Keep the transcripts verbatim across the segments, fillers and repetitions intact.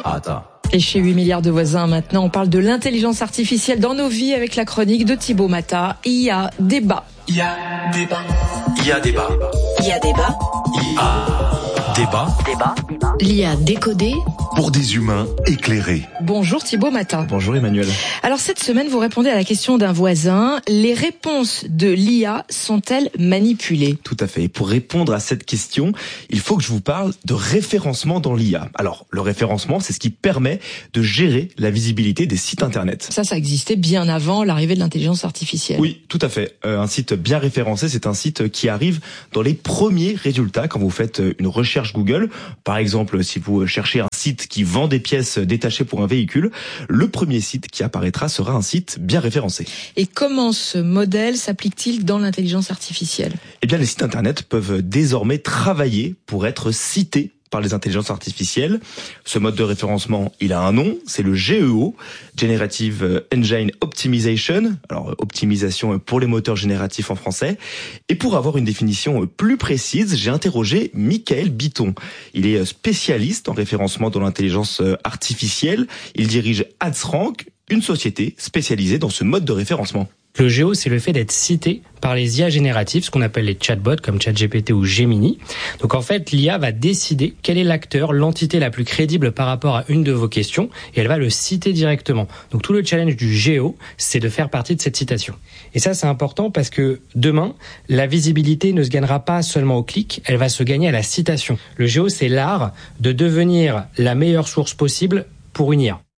Attends. Et chez huit milliards de voisins, maintenant, on parle de l'intelligence artificielle dans nos vies avec la chronique de Thibaut Mata. Il y a débat. Il y a débat. Il y a débat. Il y a débat. Il y a débat. Débat. L'I A décodé pour des humains éclairés. Bonjour Thibaut Mata. Bonjour Emmanuel. Alors cette semaine, vous répondez à la question d'un voisin. Les réponses de l'I A sont-elles manipulées ? Tout à fait. Et pour répondre à cette question, il faut que je vous parle de référencement dans l'I A. Alors, le référencement, c'est ce qui permet de gérer la visibilité des sites internet. Ça, ça existait bien avant l'arrivée de l'intelligence artificielle. Oui, tout à fait. Euh, un site bien référencé, c'est un site qui arrive dans les premiers résultats quand vous faites une recherche Google. Par exemple, si vous cherchez un site qui vend des pièces détachées pour un véhicule, le premier site qui apparaîtra sera un site bien référencé. Et comment ce modèle s'applique-t-il dans l'intelligence artificielle ? Eh bien, les sites internet peuvent désormais travailler pour être cités par les intelligences artificielles. Ce mode de référencement, il a un nom, c'est le G E O, Generative Engine Optimization, alors optimisation pour les moteurs génératifs en français. Et pour avoir une définition plus précise, j'ai interrogé Michael Bitton. Il est spécialiste en référencement dans l'intelligence artificielle. Il dirige AdsRank, une société spécialisée dans ce mode de référencement. Le G E O, c'est le fait d'être cité par les I A génératifs, ce qu'on appelle les chatbots comme ChatGPT ou Gemini. Donc en fait, l'I A va décider quel est l'acteur, l'entité la plus crédible par rapport à une de vos questions, et elle va le citer directement. Donc tout le challenge du G E O, c'est de faire partie de cette citation. Et ça, c'est important parce que demain, la visibilité ne se gagnera pas seulement au clic, elle va se gagner à la citation. Le G E O, c'est l'art de devenir la meilleure source possible pour une I A.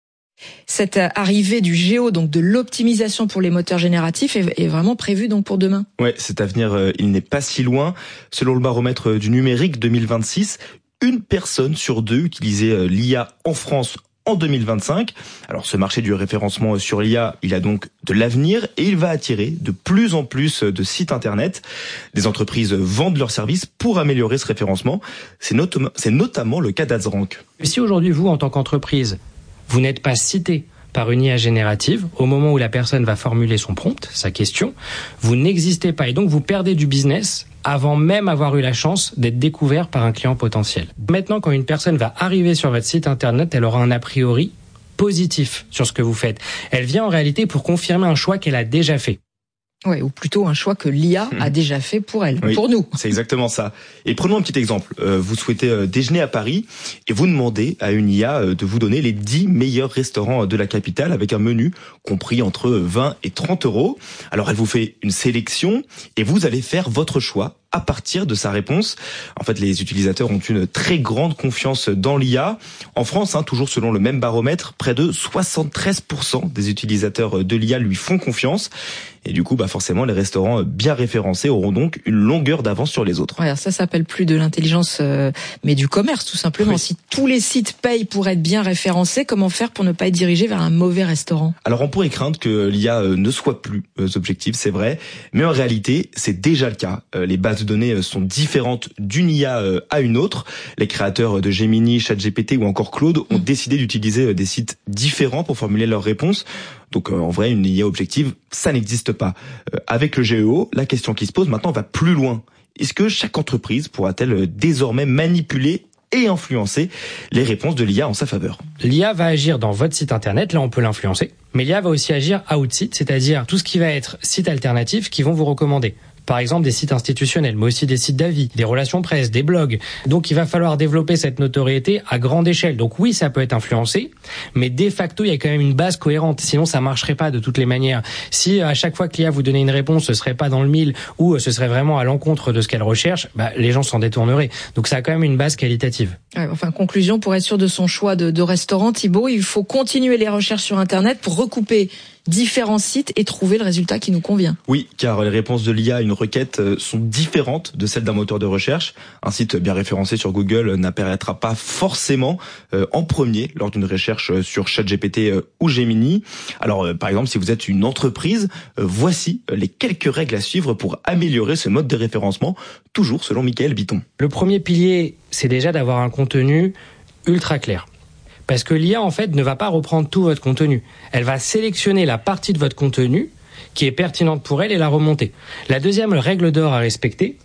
Cette arrivée du G E O, donc de l'optimisation pour les moteurs génératifs, est vraiment prévue donc pour demain. Ouais, cet avenir, euh, il n'est pas si loin. Selon le baromètre du numérique deux mille vingt-six, une personne sur deux utilisait euh, l'I A en France en deux mille vingt-cinq. Alors ce marché du référencement sur l'I A, il a donc de l'avenir et il va attirer de plus en plus de sites internet. Des entreprises vendent leurs services pour améliorer ce référencement. C'est, not- c'est notamment le cas d'AdsRank. Si aujourd'hui, vous, en tant qu'entreprise, vous n'êtes pas cité par une I A générative, au moment où la personne va formuler son prompt, sa question, vous n'existez pas et donc vous perdez du business avant même avoir eu la chance d'être découvert par un client potentiel. Maintenant, quand une personne va arriver sur votre site internet, elle aura un a priori positif sur ce que vous faites. Elle vient en réalité pour confirmer un choix qu'elle a déjà fait. Ouais, ou plutôt un choix que l'I A a déjà fait pour elle, oui, pour nous. C'est exactement ça. Et prenons un petit exemple. Euh, vous souhaitez euh, déjeuner à Paris et vous demandez à une I A euh, de vous donner les dix meilleurs restaurants de la capitale avec un menu compris entre vingt et trente euros. Alors elle vous fait une sélection et vous allez faire votre choix à partir de sa réponse. En fait, les utilisateurs ont une très grande confiance dans l'I A. En France, hein, toujours selon le même baromètre, près de soixante-treize pour cent des utilisateurs de l'I A lui font confiance. Et du coup, bah forcément, les restaurants bien référencés auront donc une longueur d'avance sur les autres. Ouais, alors ça s'appelle plus de l'intelligence, euh, mais du commerce, tout simplement. Oui. Si tous les sites payent pour être bien référencés, comment faire pour ne pas être dirigé vers un mauvais restaurant ? Alors, on pourrait craindre que l'I A ne soit plus objective, c'est vrai. Mais en réalité, c'est déjà le cas. Les bases de données sont différentes d'une I A à une autre. Les créateurs de Gemini, ChatGPT ou encore Claude ont mmh. décidé d'utiliser des sites différents pour formuler leurs réponses. Donc en vrai, une I A objective, ça n'existe pas. Euh, avec le G E O, la question qui se pose maintenant va plus loin. Est-ce que chaque entreprise pourra-t-elle désormais manipuler et influencer les réponses de l'I A en sa faveur ? L'I A va agir dans votre site internet, là on peut l'influencer. Mais l'I A va aussi agir outsite, c'est-à-dire tout ce qui va être sites alternatifs qui vont vous recommander. Par exemple, des sites institutionnels, mais aussi des sites d'avis, des relations presse, des blogs. Donc, il va falloir développer cette notoriété à grande échelle. Donc oui, ça peut être influencé, mais de facto, il y a quand même une base cohérente. Sinon, ça marcherait pas de toutes les manières. Si à chaque fois que l'I A vous donnait une réponse, ce serait pas dans le mille ou ce serait vraiment à l'encontre de ce qu'elle recherche, bah, les gens s'en détourneraient. Donc, ça a quand même une base qualitative. Ouais, enfin, conclusion, pour être sûr de son choix de, de restaurant, Thibaut, il faut continuer les recherches sur Internet pour recouper différents sites et trouver le résultat qui nous convient. Oui, car les réponses de l'I A à une requête sont différentes de celles d'un moteur de recherche. Un site bien référencé sur Google n'apparaîtra pas forcément en premier lors d'une recherche sur ChatGPT ou Gemini. Alors, par exemple, si vous êtes une entreprise, voici les quelques règles à suivre pour améliorer ce mode de référencement, toujours selon Michael Bitton. Le premier pilier, c'est déjà d'avoir un contenu ultra clair. Parce que l'I A, en fait, ne va pas reprendre tout votre contenu. Elle va sélectionner la partie de votre contenu qui est pertinente pour elle et la remonter. La deuxième règle d'or à respecter,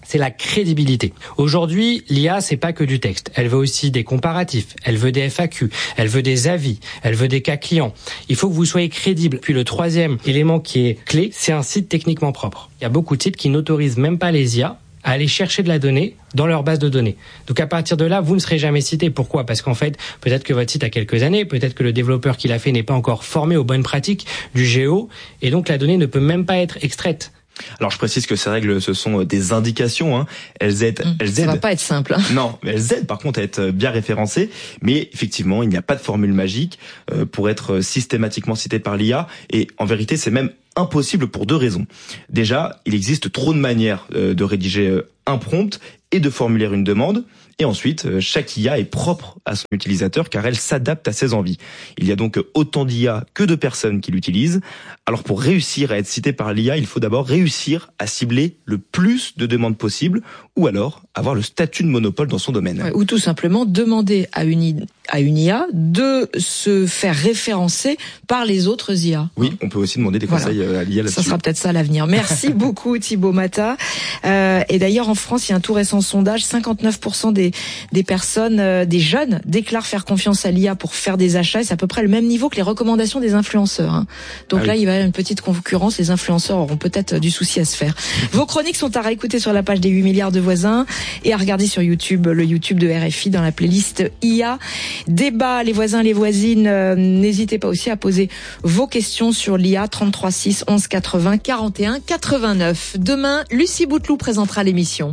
c'est la crédibilité. Aujourd'hui, l'I A, c'est pas que du texte. Elle veut aussi des comparatifs, elle veut des F A Q, elle veut des avis, elle veut des cas clients. Il faut que vous soyez crédible. Puis le troisième élément qui est clé, c'est un site techniquement propre. Il y a beaucoup de sites qui n'autorisent même pas les I A à aller chercher de la donnée dans leur base de données. Donc à partir de là, vous ne serez jamais cité. Pourquoi ? Parce qu'en fait, peut-être que votre site a quelques années, peut-être que le développeur qui l'a fait n'est pas encore formé aux bonnes pratiques du géo, et donc la donnée ne peut même pas être extraite. Alors je précise que ces règles, ce sont des indications, hein. Elles aident, Mmh, elles ça aident. va pas être simple. Hein. Non, mais elles aident par contre à être bien référencées. Mais effectivement, il n'y a pas de formule magique pour être systématiquement cité par l'I A. Et en vérité, c'est même impossible pour deux raisons. Déjà, il existe trop de manières de rédiger un prompt et de formuler une demande. Et ensuite, chaque I A est propre à son utilisateur car elle s'adapte à ses envies. Il y a donc autant d'I A que de personnes qui l'utilisent. Alors pour réussir à être cité par l'I A, il faut d'abord réussir à cibler le plus de demandes possibles ou alors avoir le statut de monopole dans son domaine. Ouais, ou tout simplement demander à une, I- à une I A de se faire référencer par les autres I A. Oui, on peut aussi demander des conseils Voilà. à l'I A là-dessus. Ça sera peut-être ça l'avenir. Merci beaucoup Thibaut Mata. Euh, et d'ailleurs en France, il y a un tout récent sondage, cinquante-neuf pour cent des, des personnes, euh, des jeunes déclarent faire confiance à l'I A pour faire des achats. Et c'est à peu près le même niveau que les recommandations des influenceurs. Hein. Donc Ah là, oui. il va y avoir une petite concurrence. Les influenceurs auront peut-être du souci à se faire. Vos chroniques sont à réécouter sur la page des huit milliards de voisins et à regarder sur YouTube, le YouTube de R F I dans la playlist I A. Débat, les voisins, les voisines, euh, n'hésitez pas aussi à poser vos questions sur l'I A trente-trois six onze quatre-vingts quarante et un quatre-vingt-neuf. Demain, Lucie Bouteloup présentera l'émission.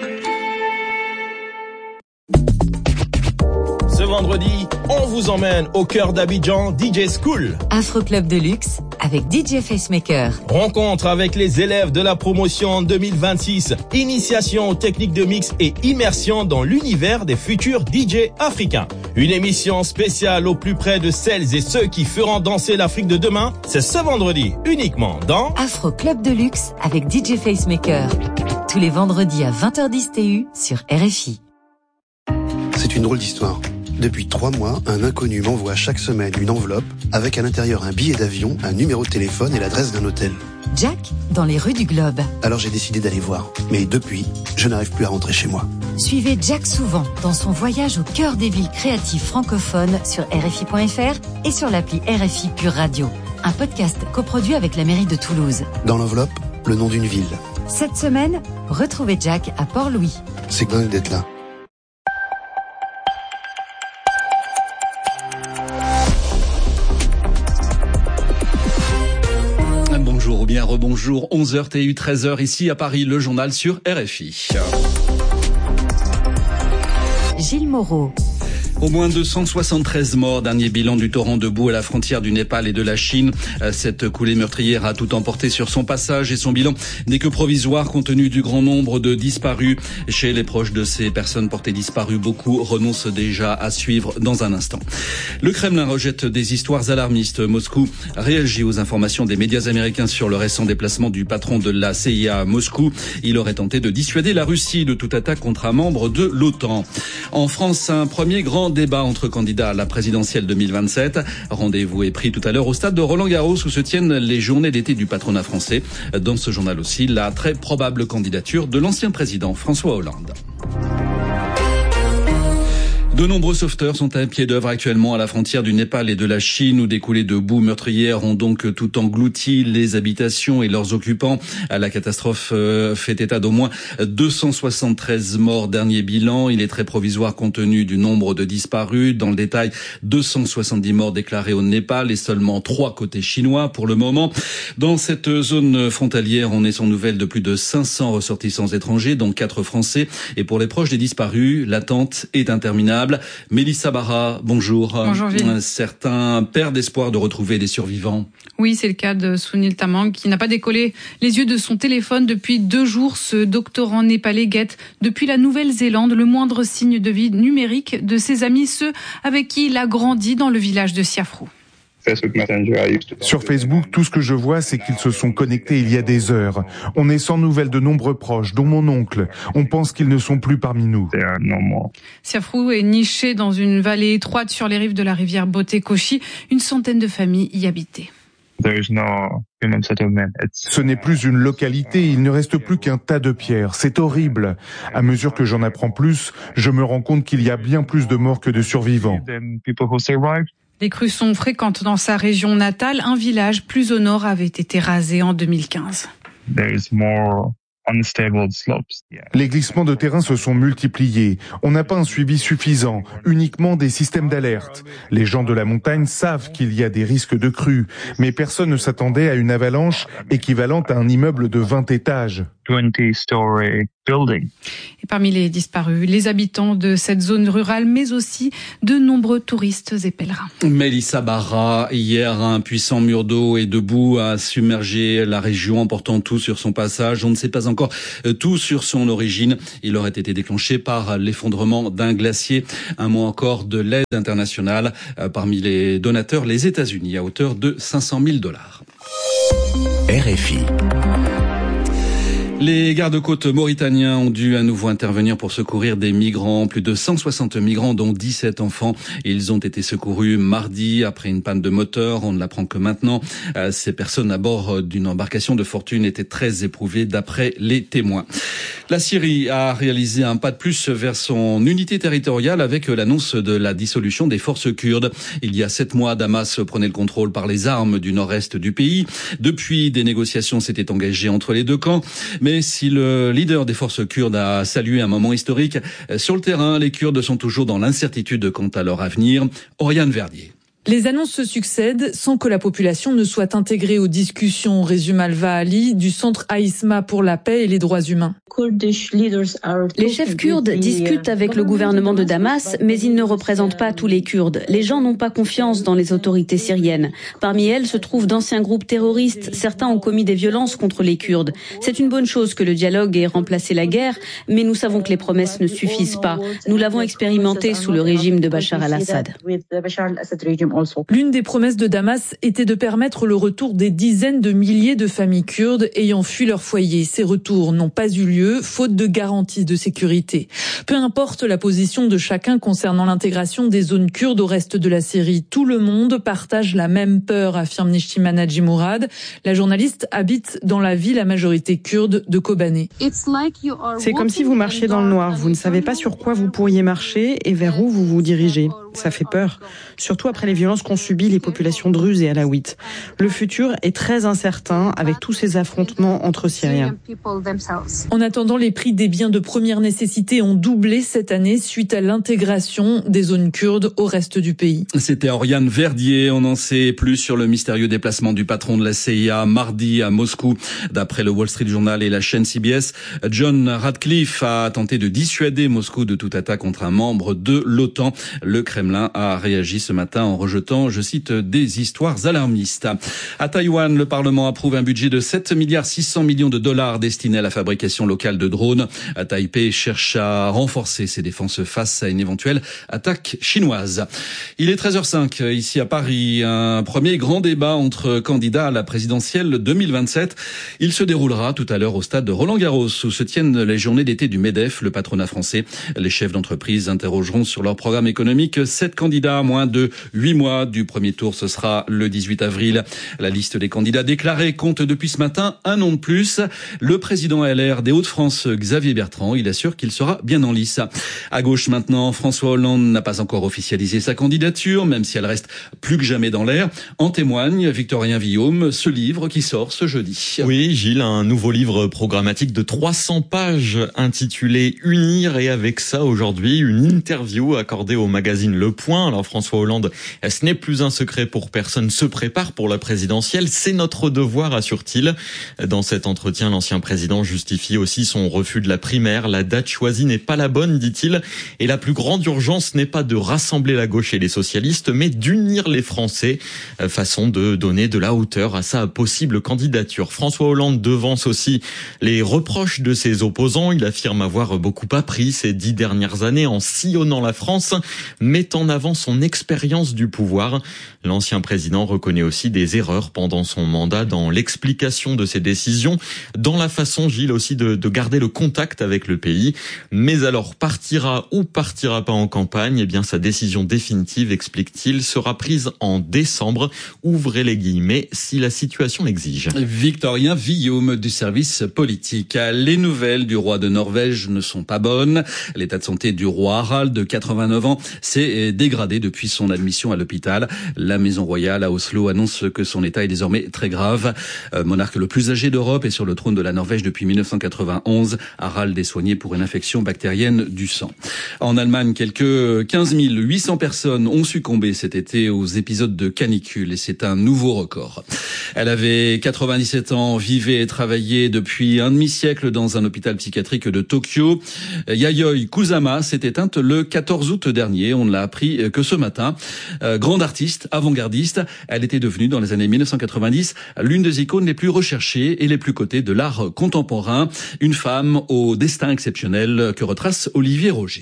Ce vendredi, on vous emmène au cœur d'Abidjan, D J School. Afro Club de luxe avec D J Facemaker. Rencontre avec les élèves de la promotion deux mille vingt-six. Initiation aux techniques de mix et immersion dans l'univers des futurs D J africains. Une émission spéciale au plus près de celles et ceux qui feront danser l'Afrique de demain. C'est ce vendredi, uniquement dans Afro Club de luxe avec D J Facemaker. Tous les vendredis à vingt heures dix T U sur R F I. C'est une drôle d'histoire. Depuis trois mois, un inconnu m'envoie chaque semaine une enveloppe avec à l'intérieur un billet d'avion, un numéro de téléphone et l'adresse d'un hôtel. Jack, dans les rues du Globe. Alors j'ai décidé d'aller voir. Mais depuis, je n'arrive plus à rentrer chez moi. Suivez Jack souvent dans son voyage au cœur des villes créatives francophones sur R F I point F R et sur l'appli R F I Pure Radio. Un podcast coproduit avec la mairie de Toulouse. Dans l'enveloppe, le nom d'une ville. Cette semaine, retrouvez Jack à Port-Louis. C'est dingue d'être là. Bonjour ou bien rebonjour, onze heures T U, treize heures ici à Paris, le journal sur R F I. Gilles Moreau. Au moins deux cent soixante-treize morts, dernier bilan du torrent de boue à la frontière du Népal et de la Chine. Cette coulée meurtrière a tout emporté sur son passage et son bilan n'est que provisoire compte tenu du grand nombre de disparus. Chez les proches de ces personnes portées disparues, beaucoup renoncent déjà à suivre dans un instant. Le Kremlin rejette des histoires alarmistes. Moscou réagit aux informations des médias américains sur le récent déplacement du patron de la C I A à Moscou. Il aurait tenté de dissuader la Russie de toute attaque contre un membre de l'OTAN. En France, un premier grand débat entre candidats à la présidentielle deux mille vingt-sept. Rendez-vous est pris tout à l'heure au stade de Roland-Garros où se tiennent les journées d'été du patronat français. Dans ce journal aussi, la très probable candidature de l'ancien président François Hollande. De nombreux sauveteurs sont à pied d'œuvre actuellement à la frontière du Népal et de la Chine où des coulées de boue meurtrières ont donc tout englouti les habitations et leurs occupants. La catastrophe fait état d'au moins deux cent soixante-treize morts, dernier bilan. Il est très provisoire compte tenu du nombre de disparus. Dans le détail, deux cent soixante-dix morts déclarés au Népal et seulement trois côté chinois pour le moment. Dans cette zone frontalière, on est sans nouvelles de plus de cinq cents ressortissants étrangers, dont quatre Français. Et pour les proches des disparus, l'attente est interminable. Mélissa Barra, bonjour. Bonjour Gilles. Certains perdent espoir de retrouver des survivants. Oui, c'est le cas de Sunil Tamang qui n'a pas décollé les yeux de son téléphone depuis deux jours. Ce doctorant népalais guette depuis la Nouvelle-Zélande le moindre signe de vie numérique de ses amis, ceux avec qui il a grandi dans le village de Siafrou. Sur Facebook, tout ce que je vois, c'est qu'ils se sont connectés il y a des heures. On est sans nouvelles de nombreux proches, dont mon oncle. On pense qu'ils ne sont plus parmi nous. Siafrou est niché dans une vallée étroite sur les rives de la rivière Boté-Kochi. Une centaine de familles y habitaient. Ce n'est plus une localité, il ne reste plus qu'un tas de pierres. C'est horrible. À mesure que j'en apprends plus, je me rends compte qu'il y a bien plus de morts que de survivants. Les crues sont fréquentes dans sa région natale. Un village plus au nord avait été rasé en deux mille quinze. Les glissements de terrain se sont multipliés. On n'a pas un suivi suffisant, uniquement des systèmes d'alerte. Les gens de la montagne savent qu'il y a des risques de crue, mais personne ne s'attendait à une avalanche équivalente à un immeuble de vingt étages. Et parmi les disparus, les habitants de cette zone rurale, mais aussi de nombreux touristes et pèlerins. Mélissa Barra, hier, un puissant mur d'eau est debout, a submergé la région, emportant tout sur son passage. On ne sait pas encore tout sur son origine. Il aurait été déclenché par l'effondrement d'un glacier. Un mot encore de l'aide internationale. Parmi les donateurs, les États-Unis, à hauteur de cinq cent mille dollars. R F I. Les gardes-côtes mauritaniens ont dû à nouveau intervenir pour secourir des migrants. Plus de cent soixante migrants, dont dix-sept enfants. Ils ont été secourus mardi après une panne de moteur. On ne l'apprend que maintenant. Ces personnes à bord d'une embarcation de fortune étaient très éprouvées d'après les témoins. La Syrie a réalisé un pas de plus vers son unité territoriale avec l'annonce de la dissolution des forces kurdes. Il y a sept mois, Damas prenait le contrôle par les armes du nord-est du pays. Depuis, des négociations s'étaient engagées entre les deux camps. Mais si le leader des forces kurdes a salué un moment historique, sur le terrain, les Kurdes sont toujours dans l'incertitude quant à leur avenir. Oriane Verdier. Les annonces se succèdent sans que la population ne soit intégrée aux discussions, résume Alva Ali du Centre Aïsma pour la paix et les droits humains. Les chefs kurdes discutent avec le gouvernement de Damas, mais ils ne représentent pas tous les Kurdes. Les gens n'ont pas confiance dans les autorités syriennes. Parmi elles se trouvent d'anciens groupes terroristes. Certains ont commis des violences contre les Kurdes. C'est une bonne chose que le dialogue ait remplacé la guerre, mais nous savons que les promesses ne suffisent pas. Nous l'avons expérimenté sous le régime de Bachar al-Assad. L'une des promesses de Damas était de permettre le retour des dizaines de milliers de familles kurdes ayant fui leur foyer. Ces retours n'ont pas eu lieu, faute de garanties de sécurité. Peu importe la position de chacun concernant l'intégration des zones kurdes au reste de la Syrie, tout le monde partage la même peur, affirme Nishtimana Mourad. La journaliste habite dans la ville à majorité kurde de Kobané. C'est comme si vous marchiez dans le noir. Vous ne savez pas sur quoi vous pourriez marcher et vers où vous vous dirigez. Ça fait peur, surtout après les violences qu'ont subies les populations druzes et alaouites. Le futur est très incertain avec tous ces affrontements entre Syriens. En attendant, les prix des biens de première nécessité ont doublé cette année suite à l'intégration des zones kurdes au reste du pays. C'était Oriane Verdier. On en sait plus sur le mystérieux déplacement du patron de la C I A mardi à Moscou. D'après le Wall Street Journal et la chaîne C B S, John Ratcliffe a tenté de dissuader Moscou de toute attaque contre un membre de l'OTAN. Le Kremlin a réagi ce matin en rejetant, je cite, des histoires alarmistes. À Taïwan, le Parlement approuve un budget de sept milliards six cents millions de dollars destiné à la fabrication locale de drones. À Taipei cherche à renforcer ses défenses face à une éventuelle attaque chinoise. Il est treize heures cinq ici à Paris. Un premier grand débat entre candidats à la présidentielle deux mille vingt-sept. Il se déroulera tout à l'heure au stade de Roland-Garros où se tiennent les journées d'été du MEDEF, le patronat français. Les chefs d'entreprise interrogeront sur leur programme économique sept candidats à moins de huit mois du premier tour. Ce sera le dix-huit avril. La liste des candidats déclarés compte depuis ce matin un nom de plus. Le président L R des Hauts-de-France, Xavier Bertrand, il assure qu'il sera bien en lice. À gauche maintenant, François Hollande n'a pas encore officialisé sa candidature, même si elle reste plus que jamais dans l'air. En témoigne Victorien Villaume, ce livre qui sort ce jeudi. Oui, Gilles, un nouveau livre programmatique de trois cents pages intitulé Unir, et avec ça aujourd'hui une interview accordée au magazine Le Point. Alors François Hollande, ce n'est plus un secret pour personne, se prépare pour la présidentielle, c'est notre devoir, assure-t-il. Dans cet entretien, l'ancien président justifie aussi son refus de la primaire. La date choisie n'est pas la bonne, dit-il, et la plus grande urgence n'est pas de rassembler la gauche et les socialistes, mais d'unir les Français, façon de donner de la hauteur à sa possible candidature. François Hollande devance aussi les reproches de ses opposants. Il affirme avoir beaucoup appris ces dix dernières années en sillonnant la France, mais met en avant son expérience du pouvoir. L'ancien président reconnaît aussi des erreurs pendant son mandat dans l'explication de ses décisions, dans la façon, Gilles, aussi de, de garder le contact avec le pays. Mais alors, partira ou partira pas en campagne, eh bien, sa décision définitive, explique-t-il, sera prise en décembre. Ouvrez les guillemets, si la situation l'exige. Victorien Villaume du service politique. Les nouvelles du roi de Norvège ne sont pas bonnes. L'état de santé du roi Harald, de quatre-vingt-neuf ans, s'est dégradé depuis son admission à l'hôpital. La maison royale à Oslo annonce que son état est désormais très grave. Euh, monarque le plus âgé d'Europe et sur le trône de la Norvège depuis mille neuf cent quatre-vingt-onze, Harald est soigné pour une infection bactérienne du sang. En Allemagne, quelques quinze mille huit cents personnes ont succombé cet été aux épisodes de canicule et c'est un nouveau record. Elle avait quatre-vingt-dix-sept ans, vivait et travaillait depuis un demi-siècle dans un hôpital psychiatrique de Tokyo. Yayoi Kusama s'est éteinte le quatorze août dernier. On ne l'a appris que ce matin. Euh, grande artiste, avant-gardiste, elle était devenue dans les années mille neuf cent quatre-vingt-dix l'une des icônes les plus recherchées et les plus cotées de l'art contemporain. Une femme au destin exceptionnel que retrace Olivier Roger.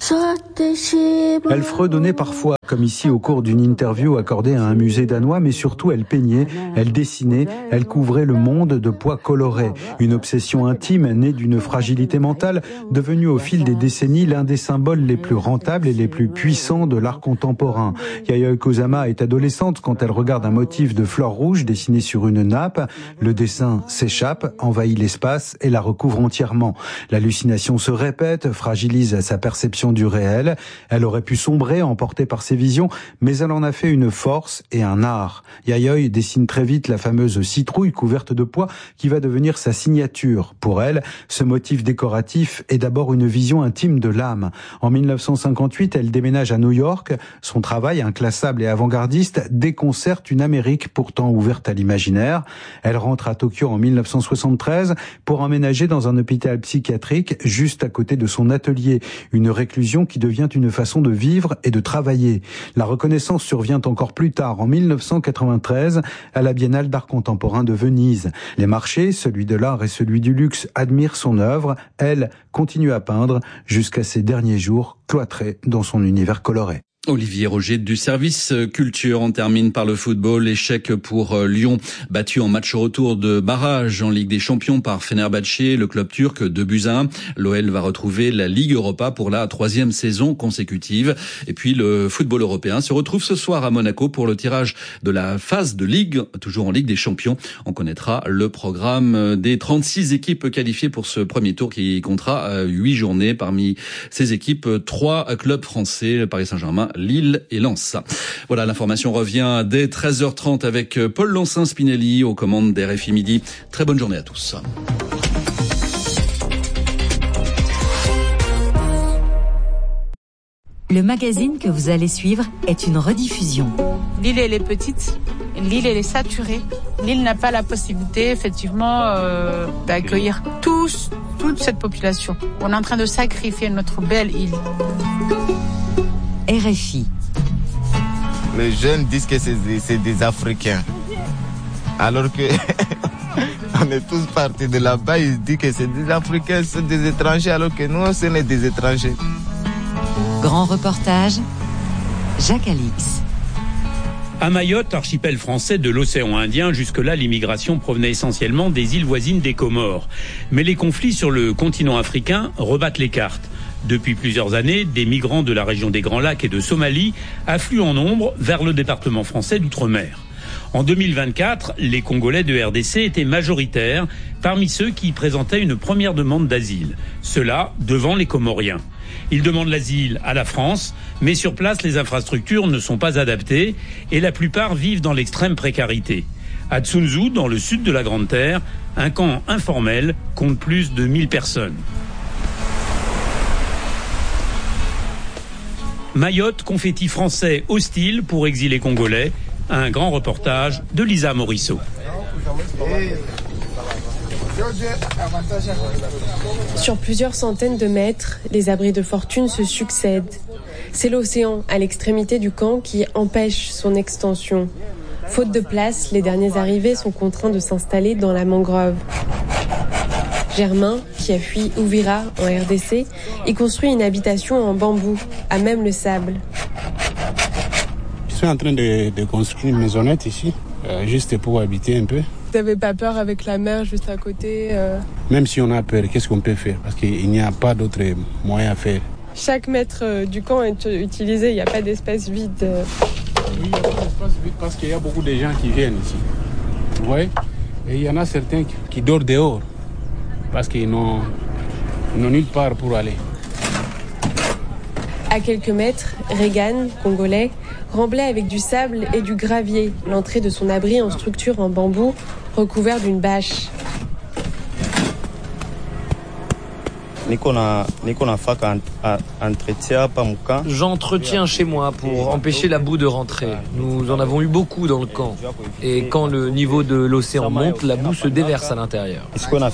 Elle fredonnait parfois, comme ici au cours d'une interview accordée à un musée danois, mais surtout elle peignait, elle dessinait, elle couvrait le monde de pois colorés. Une obsession intime née d'une fragilité mentale, devenue au fil des décennies l'un des symboles les plus rentables et les plus puissants de l'art contemporain. Yayoi Kusama est adolescente quand elle regarde un motif de fleurs rouges dessiné sur une nappe. Le dessin s'échappe, envahit l'espace et la recouvre entièrement. L'hallucination se répète, fragilise sa perception du réel. Elle aurait pu sombrer, emportée par ses visions, mais elle en a fait une force et un art. Yayoi dessine très vite la fameuse citrouille couverte de pois qui va devenir sa signature. Pour elle, ce motif décoratif est d'abord une vision intime de l'âme. En mille neuf cent cinquante-huit, elle déménage à New York. Son travail, inclassable et avant-gardiste, déconcerte une Amérique pourtant ouverte à l'imaginaire. Elle rentre à Tokyo en mille neuf cent soixante-treize pour emménager dans un hôpital psychiatrique juste à côté de son atelier. Une réclusion qui devient une façon de vivre et de travailler. La reconnaissance survient encore plus tard, en mille neuf cent quatre-vingt-treize, à la Biennale d'art contemporain de Venise. Les marchés, celui de l'art et celui du luxe, admirent son œuvre. Elle continue à peindre jusqu'à ses derniers jours, cloîtrée dans son univers coloré. Olivier Roger du service culture. On termine par le football. Échec pour Lyon, battu en match retour de barrage en Ligue des Champions par Fenerbahçe, le club turc, deux buts à un. L'O L va retrouver la Ligue Europa pour la troisième saison consécutive. Et puis le football européen se retrouve ce soir à Monaco pour le tirage de la phase de Ligue, toujours en Ligue des Champions. On connaîtra le programme des trente-six équipes qualifiées pour ce premier tour qui comptera huit journées. Parmi ces équipes, trois clubs français, le Paris Saint-Germain, Lille et Lens. Voilà, l'information revient dès treize heures trente avec Paul Lancin-Spinelli aux commandes d'R F I Midi. Très bonne journée à tous. Le magazine que vous allez suivre est une rediffusion. L'île, elle est petite. L'île, elle est saturée. L'île n'a pas la possibilité, effectivement, euh, d'accueillir tous, toute cette population. On est en train de sacrifier notre belle île. R F I. Les jeunes disent que c'est des, c'est des Africains. Alors que on est tous partis de là-bas, ils disent que c'est des Africains, c'est des étrangers, alors que nous, ce n'est des étrangers. Grand reportage, Jacques Alix. À Mayotte, archipel français de l'océan Indien, jusque-là, l'immigration provenait essentiellement des îles voisines des Comores. Mais les conflits sur le continent africain rebattent les cartes. Depuis plusieurs années, des migrants de la région des Grands Lacs et de Somalie affluent en nombre vers le département français d'Outre-mer. En deux mille vingt-quatre, les Congolais de R D C étaient majoritaires parmi ceux qui présentaient une première demande d'asile. Cela devant les Comoriens. Ils demandent l'asile à la France, mais sur place, les infrastructures ne sont pas adaptées et la plupart vivent dans l'extrême précarité. À Tsunzu, dans le sud de la Grande Terre, un camp informel compte plus de mille personnes. Mayotte, confetti français hostile pour exilés congolais. Un grand reportage de Lisa Morisseau. Sur plusieurs centaines de mètres, les abris de fortune se succèdent. C'est l'océan à l'extrémité du camp qui empêche son extension. Faute de place, les derniers arrivés sont contraints de s'installer dans la mangrove. Germain, qui a fui Ouvira en R D C, y construit une habitation en bambou, à même le sable. Je suis en train de, de construire une maisonnette ici, euh, juste pour habiter un peu. Vous n'avez pas peur avec la mer juste à côté euh... Même si on a peur, qu'est-ce qu'on peut faire? Parce qu'il n'y a pas d'autre moyen à faire. Chaque mètre du camp est utilisé, il n'y a pas d'espace vide. Oui, il n'y a pas d'espace vide parce qu'il y a beaucoup de gens qui viennent ici. Vous voyez? Et il y en a certains qui, qui dorment dehors parce qu'ils n'ont, ils n'ont nulle part pour aller. À quelques mètres, Regan, congolais, remblait avec du sable et du gravier l'entrée de son abri en structure en bambou recouvert d'une bâche. J'entretiens chez moi pour empêcher la boue de rentrer. Nous en avons eu beaucoup dans le camp. Et quand le niveau de l'océan monte, la boue se déverse à l'intérieur.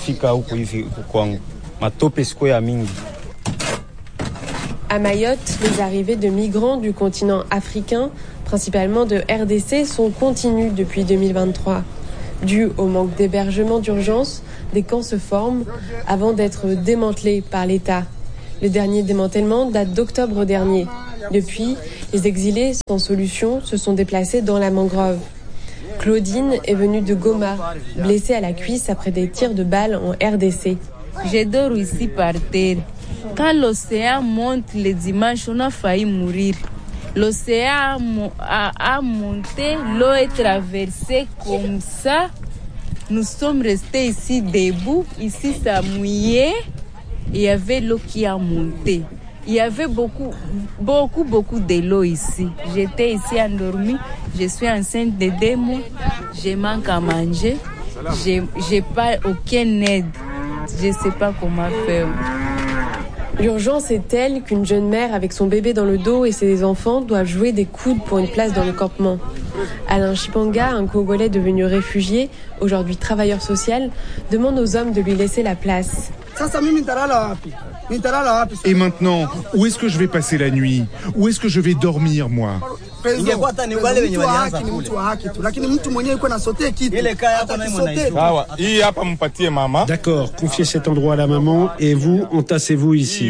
À Mayotte, les arrivées de migrants du continent africain, principalement de R D C, sont continues depuis deux mille vingt-trois. Dû au manque d'hébergement d'urgence, des camps se forment avant d'être démantelés par l'État. Le dernier démantèlement date d'octobre dernier. Depuis, les exilés sans solution se sont déplacés dans la mangrove. Claudine est venue de Goma, blessée à la cuisse après des tirs de balles en R D C. Je dors ici par terre. Quand l'océan monte le dimanche, on a failli mourir. L'océan a, a monté, l'eau est traversée comme ça. Nous sommes restés ici debout. Ici, ça mouillait. Il y avait l'eau qui a monté. Il y avait beaucoup, beaucoup, beaucoup de l'eau ici. J'étais ici endormie. Je suis enceinte de deux mois. Je manque à manger. Je n'ai pas aucune aide. Je ne sais pas comment faire. L'urgence est telle qu'une jeune mère avec son bébé dans le dos et ses enfants doivent jouer des coudes pour une place dans le campement. Alain Chipanga, un Congolais devenu réfugié, aujourd'hui travailleur social, demande aux hommes de lui laisser la place. Et maintenant, où est-ce que je vais passer la nuit? Où est-ce que je vais dormir, moi? D'accord, confiez cet endroit à la maman et vous, entassez-vous ici.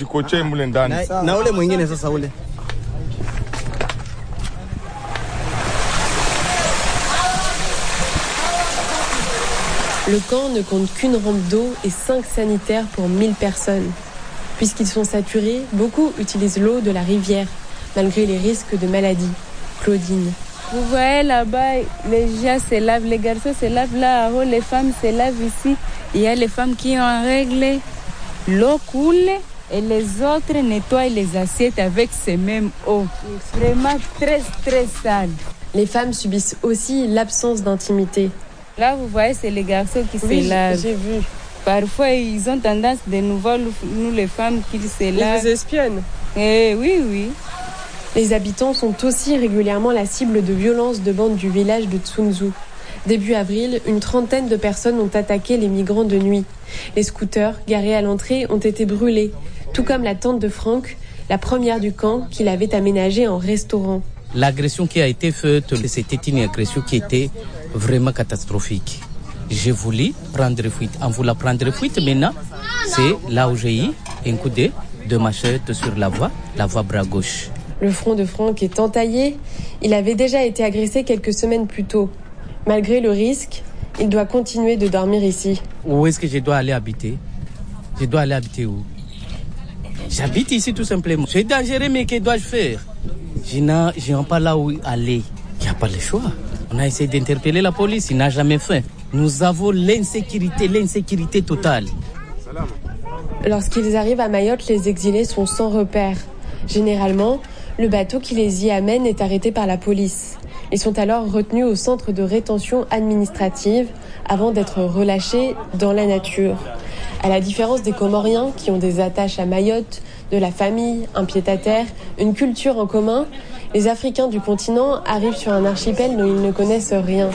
Le camp ne compte qu'une rampe d'eau et cinq sanitaires pour mille personnes. Puisqu'ils sont saturés, beaucoup utilisent l'eau de la rivière, malgré les risques de maladie. Claudine. Vous voyez là-bas, les gens se lavent, les garçons se lavent là-haut, les femmes se lavent ici. Il y a les femmes qui ont en règle, l'eau coule et les autres nettoient les assiettes avec ces mêmes eaux. Vraiment très très sale. Les femmes subissent aussi l'absence d'intimité. Là, vous voyez, c'est les garçons qui oui, se lavent. J'ai vu. Parfois, ils ont tendance de nous voir, nous les femmes, qu'ils se lavent. Ils vous espionnent. Eh oui, oui. Les habitants sont aussi régulièrement la cible de violences de bandes du village de Tsunzu. Début avril, une trentaine de personnes ont attaqué les migrants de nuit. Les scooters garés à l'entrée ont été brûlés, tout comme la tente de Franck, la première du camp qu'il avait aménagée en restaurant. L'agression qui a été faite, c'était une agression qui était vraiment catastrophique. J'ai voulu prendre fuite. En voulant prendre fuite, maintenant, c'est là où j'ai eu un coup de, de machette sur la voie, la voie bras gauche. Le front de Franck est entaillé. Il avait déjà été agressé quelques semaines plus tôt. Malgré le risque, il doit continuer de dormir ici. Où est-ce que je dois aller habiter? Je dois aller habiter où? J'habite ici tout simplement. C'est dangereux, mais que dois-je faire? Je n'ai pas là où aller. Il n'y a pas le choix. On a essayé d'interpeller la police, il n'a jamais fait. Nous avons l'insécurité, l'insécurité totale. Lorsqu'ils arrivent à Mayotte, les exilés sont sans repère. Généralement, le bateau qui les y amène est arrêté par la police. Ils sont alors retenus au centre de rétention administrative avant d'être relâchés dans la nature. À la différence des Comoriens qui ont des attaches à Mayotte, de la famille, un pied-à-terre, une culture en commun, les Africains du continent arrivent sur un archipel dont ils ne connaissent rien.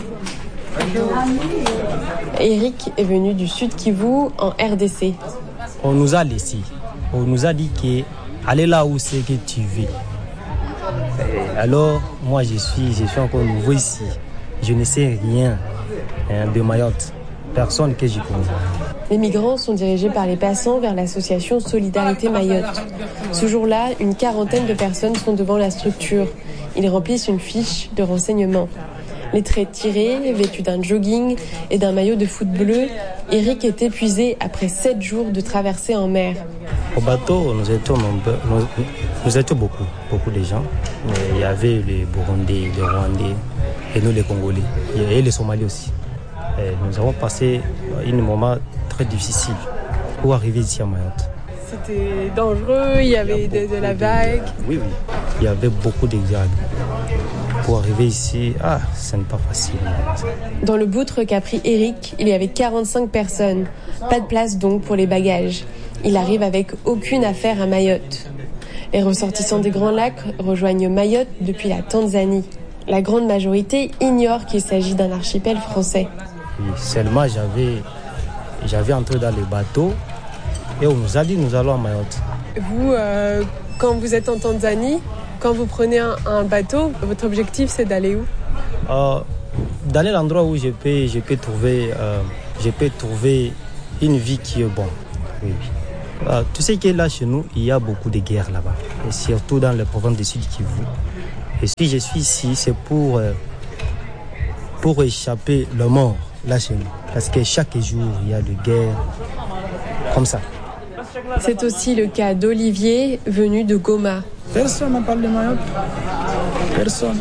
Eric est venu du Sud Kivu en R D C. On nous a laissé. On nous a dit que allez là où c'est que tu veux. Alors, moi, je suis, je suis encore nouveau ici. Je ne sais rien hein, de Mayotte. Personne que je connais. Les migrants sont dirigés par les passants vers l'association Solidarité Mayotte. Ce jour-là, une quarantaine de personnes sont devant la structure. Ils remplissent une fiche de renseignement. Les traits tirés, vêtu d'un jogging et d'un maillot de foot bleu, Eric est épuisé après sept jours de traversée en mer. Au bateau, nous étions, nombreux, nous, nous étions beaucoup, beaucoup de gens. Il y avait les Burundais, les Rwandais, et nous les Congolais, et les Somaliens aussi. Et nous avons passé un moment très difficile pour arriver ici à Mayotte. C'était dangereux, il y avait il y de, de la vague. De, oui, oui, il y avait beaucoup de vagues. Pour arriver ici, ah, ce n'est pas facile. Dans le boutre qu'a pris Eric, il y avait quarante-cinq personnes. Pas de place donc pour les bagages. Il arrive avec aucune affaire à Mayotte. Les ressortissants des Grands Lacs rejoignent Mayotte depuis la Tanzanie. La grande majorité ignore qu'il s'agit d'un archipel français. Oui, seulement j'avais, j'avais entré dans le bateau et on nous a dit nous allons à Mayotte. Vous, euh, quand vous êtes en Tanzanie, quand vous prenez un, un bateau, votre objectif c'est d'aller où ? euh, D'aller à l'endroit où je peux, je peux trouver, euh, je peux trouver une vie qui est bonne. Oui, oui. Euh, tu sais que là chez nous, il y a beaucoup de guerres là-bas, et surtout dans le province du Sud Kivu. Et si je suis ici, c'est pour, euh, pour échapper la mort là chez nous. Parce que chaque jour, il y a des guerres comme ça. C'est aussi le cas d'Olivier, venu de Goma. Personne n'a parlé de Mayotte. Personne.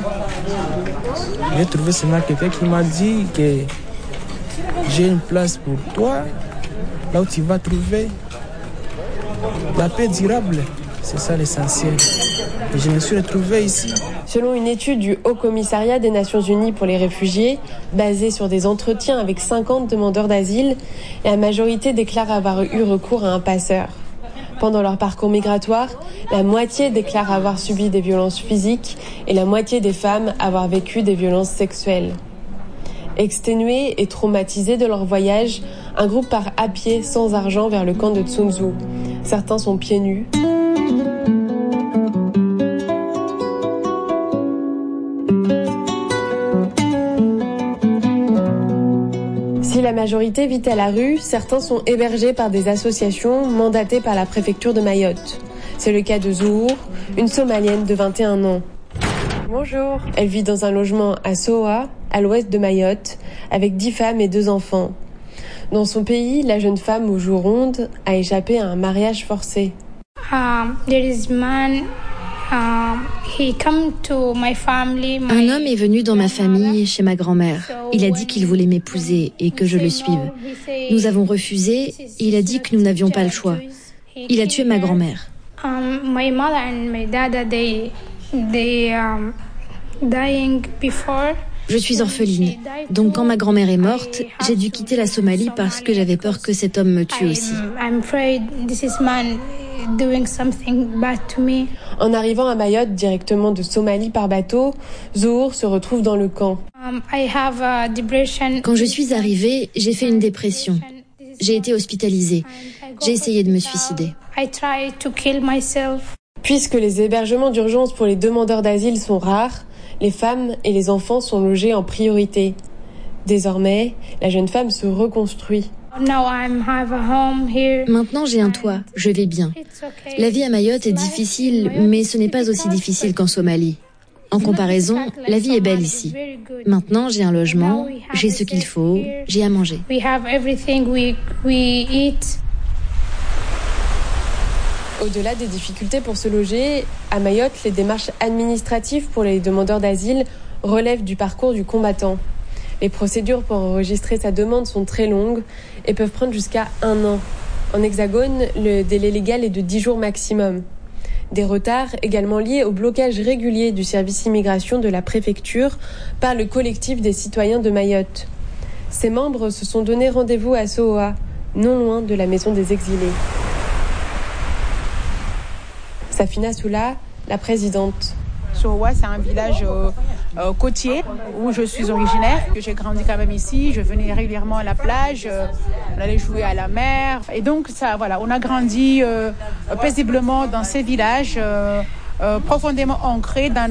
J'ai trouvé seulement quelqu'un qui m'a dit que j'ai une place pour toi, là où tu vas trouver la paix durable. C'est ça l'essentiel. Et je me suis retrouvé ici. Selon une étude du Haut Commissariat des Nations Unies pour les réfugiés, basée sur des entretiens avec cinquante demandeurs d'asile, la majorité déclare avoir eu recours à un passeur. Pendant leur parcours migratoire, la moitié déclare avoir subi des violences physiques et la moitié des femmes avoir vécu des violences sexuelles. Exténués et traumatisés de leur voyage, un groupe part à pied sans argent vers le camp de Tsunzu. Certains sont pieds nus. Si la majorité vit à la rue, certains sont hébergés par des associations mandatées par la préfecture de Mayotte. C'est le cas de Zour, une Somalienne de vingt et un ans. Bonjour. Elle vit dans un logement à Soa, à l'ouest de Mayotte, avec dix femmes et deux enfants. Dans son pays, la jeune femme aux joues rondes a échappé à un mariage forcé. Um, there is man, um, he come to my family, my... Un homme est venu dans ma famille, chez ma grand-mère. Il a dit qu'il voulait m'épouser et que je le suive. Nous avons refusé et il a dit que nous n'avions pas le choix. Il a tué ma grand-mère. Um, my mother and my dad, they, they um, dying before. Je suis orpheline. Donc quand ma grand-mère est morte, j'ai dû quitter la Somalie parce que j'avais peur que cet homme me tue aussi. I'm afraid this is man doing something bad to me. En arrivant à Mayotte directement de Somalie par bateau, Zour se retrouve dans le camp. Um, I have a depression. Quand je suis arrivée, j'ai fait une dépression. J'ai été hospitalisée. J'ai essayé de me suicider. I tried to kill myself. Puisque les hébergements d'urgence pour les demandeurs d'asile sont rares, les femmes et les enfants sont logés en priorité. Désormais, la jeune femme se reconstruit. Maintenant, j'ai un toit, je vais bien. La vie à Mayotte est difficile, mais ce n'est pas aussi difficile qu'en Somalie. En comparaison, la vie est belle ici. Maintenant, j'ai un logement, j'ai ce qu'il faut, j'ai à manger. Au-delà des difficultés pour se loger, à Mayotte, les démarches administratives pour les demandeurs d'asile relèvent du parcours du combattant. Les procédures pour enregistrer sa demande sont très longues et peuvent prendre jusqu'à un an. En Hexagone, le délai légal est de dix jours maximum. Des retards également liés au blocage régulier du service immigration de la préfecture par le collectif des citoyens de Mayotte. Ses membres se sont donné rendez-vous à Soa, non loin de la maison des exilés. Safina Soula, la présidente. Soa, c'est un village euh, euh, côtier où je suis originaire. J'ai grandi quand même ici. Je venais régulièrement à la plage. Euh, on allait jouer à la mer. Et donc, ça, voilà, on a grandi euh, paisiblement dans ces villages, euh, euh, profondément ancrés dans